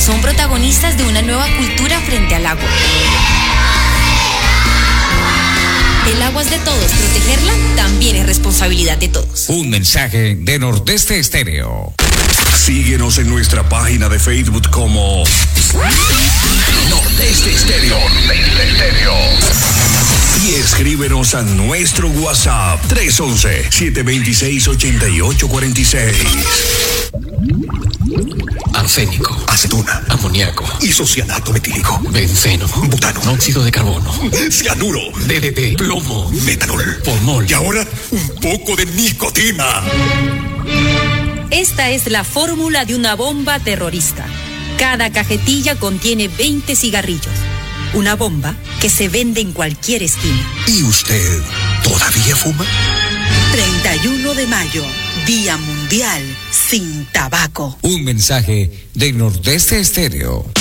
son protagonistas de una nueva cultura frente al agua. El agua es de todos, protegerla también es responsabilidad de todos. Un mensaje de Nordeste Estéreo. Síguenos en nuestra página de Facebook como Nordeste Estéreo. Nordeste Estéreo. Y escríbenos a nuestro WhatsApp 311-726-8846. Arsénico, acetona, amoníaco, isocianato metílico, benceno, butano, monóxido de carbono, cianuro, DDT, plomo, metanol, formol y ahora un poco de nicotina. Esta es la fórmula de una bomba terrorista. Cada cajetilla contiene 20 cigarrillos. Una bomba que se vende en cualquier esquina. ¿Y usted todavía fuma? 31 de mayo, Día Mundial sin Tabaco. Un mensaje de Nordeste Estéreo.